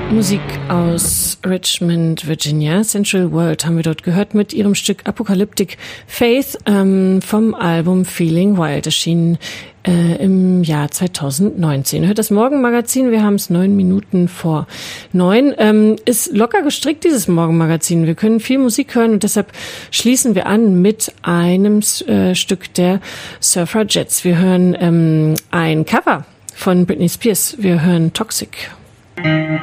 Musik aus Richmond, Virginia. Central World haben wir dort gehört mit ihrem Stück Apocalyptic Faith vom Album Feeling Wild, erschienen im Jahr 2019. Hört das Morgenmagazin, wir haben es 9 Minuten vor 9. Ist locker gestrickt, dieses Morgenmagazin. Wir können viel Musik hören und deshalb schließen wir an mit einem Stück der Suffragettes. Wir hören ein Cover von Britney Spears. Wir hören Toxic.